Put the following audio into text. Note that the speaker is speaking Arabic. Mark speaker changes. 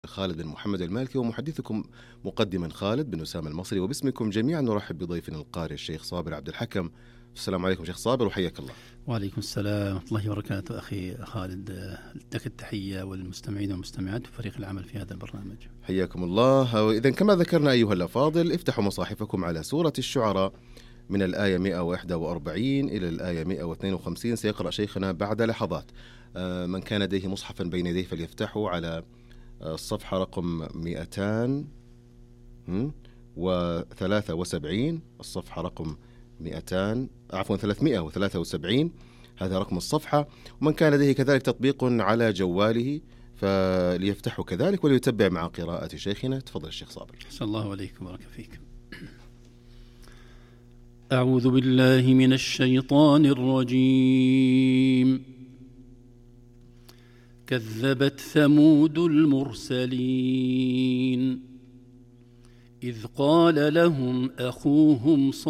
Speaker 1: خالد بن محمد المالكي، ومحدثكم مقدما خالد بن أسامة المصري، وباسمكم جميعا نرحب بضيفنا القارئ الشيخ صابر عبد الحكم. السلام عليكم شيخ صابر وحياك الله.
Speaker 2: وعليكم السلام ورحمة الله وبركاته. أخي خالد، لك التحية والمستمعين والمستمعات وفريق العمل في هذا البرنامج،
Speaker 1: حياكم الله. وإذا كما ذكرنا أيها الأفاضل، افتحوا مصاحفكم على سورة الشعراء من الآية 141 إلى الآية 152. سيقرأ شيخنا بعد لحظات. من كان لديه مصحفا بين يديه فليفتحوا على الصفحة رقم 273، الصفحة رقم 373، هذا رقم الصفحة. ومن كان لديه كذلك تطبيق على جواله فليفتحه كذلك وليتبع مع قراءة شيخنا. تفضل الشيخ صابر.
Speaker 2: أحسن الله عليكم وبارك فيك. أعوذ بالله من الشيطان الرجيم. كذبت ثمود المرسلين إذ قال لهم أخوهم